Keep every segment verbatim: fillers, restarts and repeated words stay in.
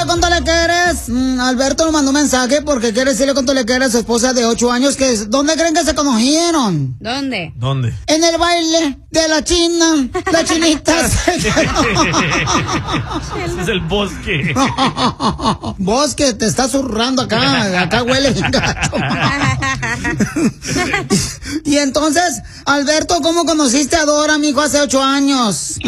cuánto le quieres? Mm, Alberto nos mandó un mensaje porque quiere decirle cuánto le quiere a su esposa de ocho años. Que es- ¿Dónde creen que se conocieron? ¿Dónde? ¿Dónde? En el baile de la China. La chinita se quedó. Ese es el bosque. Bosque, te está zurrando acá. Acá huele bien gacho. Y entonces, Alberto, ¿cómo conociste a Dora, mijo, hace ocho años?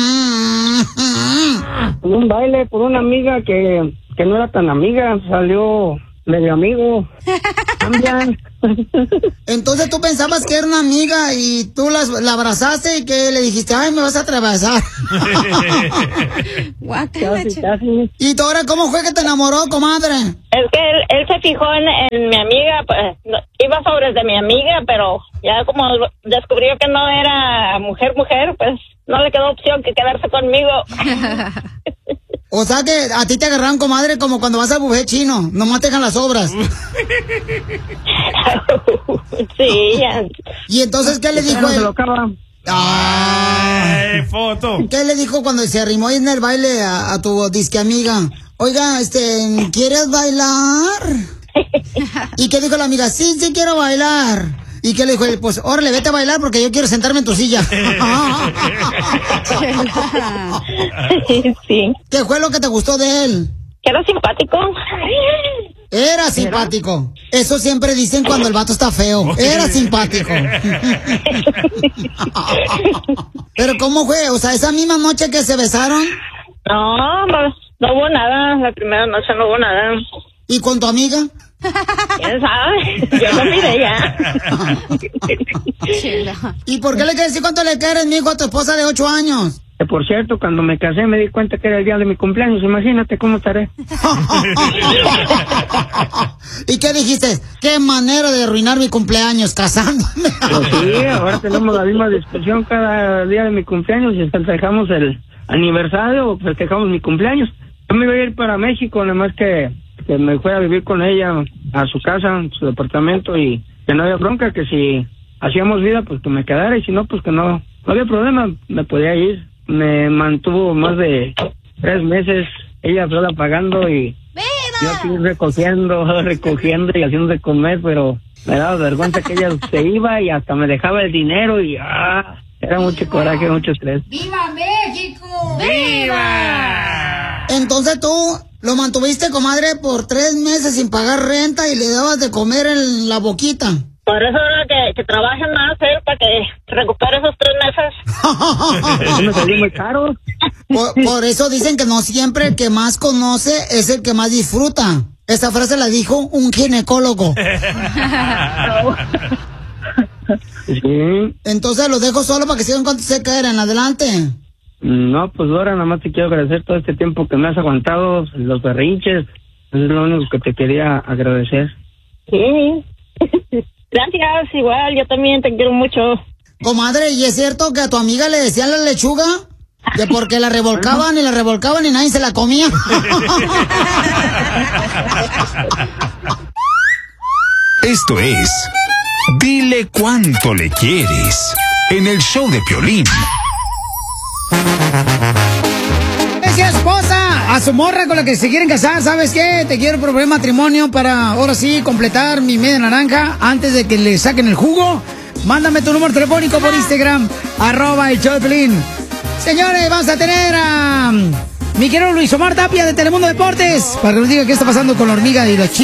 En un baile por una amiga que, que no era tan amiga, salió medio amigo. Cambian. Entonces tú pensabas que era una amiga y tú las- la abrazaste y que le dijiste, ay, me vas a atravesar. Guácala, Casi, che. casi. ¿Y Dora, cómo fue que te enamoró, comadre? Es que él, él se fijó en, en mi amiga, pues no- iba sobre de mi amiga, pero ya como descubrió que no era mujer, mujer, pues no le quedó opción que quedarse conmigo. O sea que a ti te agarraron, comadre, como cuando vas al buffet chino, nomás te dejan las obras. Sí, ya. Y entonces, ¿qué le dijo Ya no se él? lo acaba. Ah. ¡Eh, foto! ¿Qué le dijo cuando se arrimó ahí en el baile a, a tu disque amiga? Oiga, este, ¿quieres bailar? ¿Y qué dijo la amiga? Sí, sí quiero bailar. ¿Y qué le dijo él? Pues, órale, vete a bailar porque yo quiero sentarme en tu silla. Sí. ¿Qué fue lo que te gustó de él? Era simpático. Era simpático. Eso siempre dicen cuando el vato está feo. Era simpático. Pero ¿cómo fue? O sea, esa misma noche que se besaron. No, no, no hubo nada. La primera noche no hubo nada. ¿Y con tu amiga? ¿Quién sabe? Yo lo miré ya. Chela. ¿Y por qué le quieres decir cuánto le quieres, mijo, a tu esposa de ocho años? Que por cierto, cuando me casé me di cuenta que era el día de mi cumpleaños. Imagínate cómo estaré. ¿Y qué dijiste? ¿Qué manera de arruinar mi cumpleaños casándome? Pues sí, ahora tenemos la misma discusión cada día de mi cumpleaños y festejamos el aniversario o festejamos mi cumpleaños. Yo me iba a ir para México, nada más que, que me fuera a vivir con ella a su casa, a su departamento y que no había bronca, que si hacíamos vida, pues que me quedara y si no, pues que no, no había problema, me podía ir. Me mantuvo más de tres meses, ella sola pagando y yo aquí recogiendo, recogiendo y haciendo de comer, pero me daba vergüenza que ella se iba y hasta me dejaba el dinero y ah, era mucho coraje, mucho estrés. ¡Viva México! ¡Viva! Entonces tú lo mantuviste, comadre, por tres meses sin pagar renta y le dabas de comer en la boquita. Por eso ahora que, que trabaje más él para que recupere esos tres meses. Eso me salió muy caro. Por, por eso dicen que no siempre el que más conoce es el que más disfruta. Esa frase la dijo un ginecólogo. Sí. Entonces los dejo solo para que sigan cuánto se quedan. Adelante. No, pues Dora, nada más te quiero agradecer todo este tiempo que me has aguantado, los berrinches. Es lo único que te quería agradecer. Sí. Gracias, igual, yo también te quiero mucho. Comadre, ¿y es cierto que a tu amiga le decían la lechuga? Que porque la revolcaban y la revolcaban y nadie se la comía. Esto es Dile Cuánto Le Quieres en el show de Piolín. Decía esposa a su morra con la que se quieren casar, ¿sabes qué? Te quiero proponer matrimonio para ahora sí completar mi media naranja antes de que le saquen el jugo. Mándame tu número telefónico por Instagram, arroba el show de Piolín. Señores, vamos a tener a mi querido Luis Omar Tapia de Telemundo Deportes para que nos diga qué está pasando con la hormiga y los chicos.